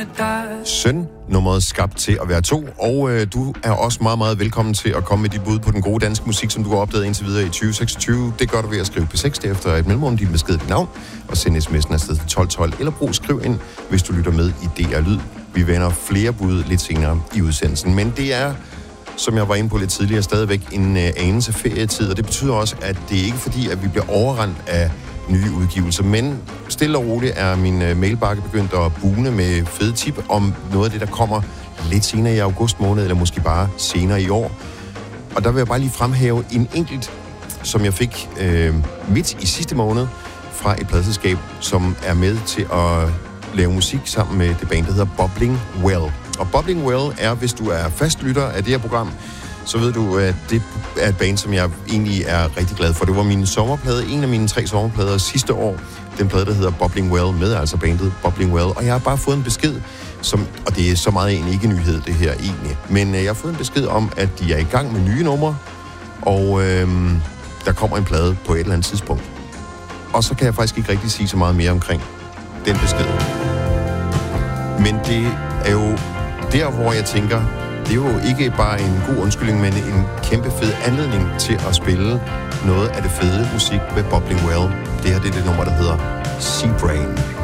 med dig. Søn, nummeret skabt til at være to, og du er også meget, meget velkommen til at komme med dit bud på den gode danske musik, som du har opdaget indtil videre i 2026. Det gør du ved at skrive P6 efter et mellemrum, din besked, dit navn, og sende sms'en afsted til 1212, eller brug skriv ind, hvis du lytter med i DR Lyd. Vi vender flere bud lidt senere i udsendelsen, men det er, som jeg var inde på lidt tidligere, stadigvæk en anelse ferietid, og det betyder også, at det ikke er fordi, at vi bliver overrendt af nye udgivelser, men stille og roligt er min mailbakke begyndt at bune med fede tip om noget af det, der kommer lidt senere i august måned, eller måske bare senere i år. Og der vil jeg bare lige fremhæve en enkelt, som jeg fik midt i sidste måned fra et pladeselskab, som er med til at lave musik sammen med det band, der hedder Bubbling Well. Og Bubbling Well er, hvis du er fastlytter af det her program, så ved du, at det er et band, som jeg egentlig er rigtig glad for. Det var min sommerplade, en af mine 3 sommerplader sidste år. Den plade, der hedder Bubbling Well, med altså bandet Bubbling Well. Og jeg har bare fået en besked, og det er så meget en ikke-nyhed, det her egentlig. Men jeg har fået en besked om, at de er i gang med nye numre, og der kommer en plade på et eller andet tidspunkt. Og så kan jeg faktisk ikke rigtig sige så meget mere omkring den besked. Men det er jo der, hvor jeg tænker, det er jo ikke bare en god undskyldning, men en kæmpe fed anledning til at spille noget af det fede musik med Bubbling Well. Det her det er det nummer, der hedder Sea Brain.